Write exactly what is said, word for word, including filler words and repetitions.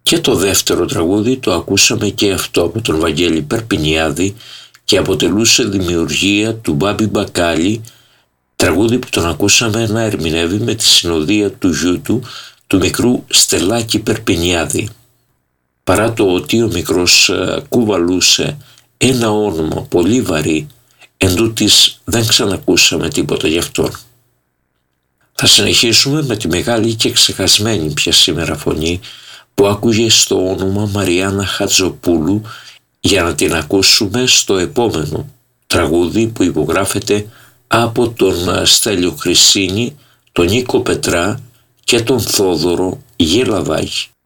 Και το δεύτερο τραγούδι το ακούσαμε και αυτό από τον Βαγγέλη Περπινιάδη και αποτελούσε δημιουργία του Μπάμπη Μπακάλι, τραγούδι που τον ακούσαμε να ερμηνεύει με τη συνοδεία του γιού του, του μικρού Στελάκη Περπινιάδη. Παρά το ότι ο μικρός κουβαλούσε ένα όνομα πολύ βαρύ, εντούτοις δεν ξανακούσαμε τίποτα γι' αυτόν. Θα συνεχίσουμε με τη μεγάλη και ξεχασμένη πια σήμερα φωνή που άκουγε στο όνομα Μαριάννα Χατζοπούλου, για να την ακούσουμε στο επόμενο τραγούδι που υπογράφεται από τον Στέλιο Χρυσίνη, τον Νίκο Πετρά και τον Θόδωρο Γελαδάκη.